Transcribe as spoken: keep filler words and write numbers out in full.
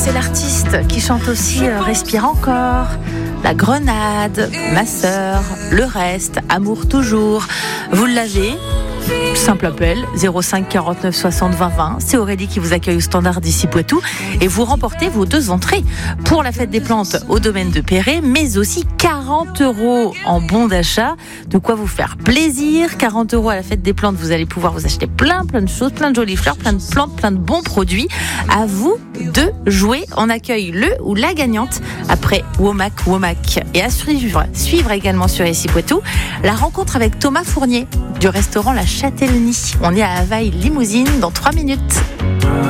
c'est l'artiste qui chante aussi euh, Respire encore, La Grenade, Ma sœur, Le Reste, Amour toujours. Vous l'avez. Simple appel, zéro cinq quarante-neuf soixante vingt vingt. C'est Aurélie qui vous accueille au standard d'ici Poitou. Et vous remportez vos deux entrées pour la fête des plantes au domaine de Perret, mais aussi quarante euros en bon d'achat. De quoi vous faire plaisir. quarante euros à la fête des plantes, vous allez pouvoir vous acheter plein, plein de choses, plein de jolies fleurs, plein de plantes, plein de bons produits. À vous de jouer. On accueille le ou la gagnante après Womack, Womack. Et à suivre, suivre également sur ici Poitou, la rencontre avec Thomas Fournier du restaurant La Châtellenie. On est à Havaï Limousine dans trois minutes.